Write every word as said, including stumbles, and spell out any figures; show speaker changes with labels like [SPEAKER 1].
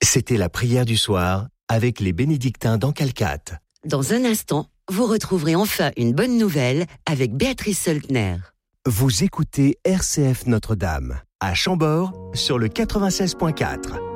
[SPEAKER 1] C'était la prière du soir avec les bénédictins d'Ancalcat.
[SPEAKER 2] Dans un instant, vous retrouverez enfin une bonne nouvelle avec Béatrice Seltner.
[SPEAKER 1] Vous écoutez R C F Notre-Dame, à Chambord, sur le quatre-vingt-seize point quatre.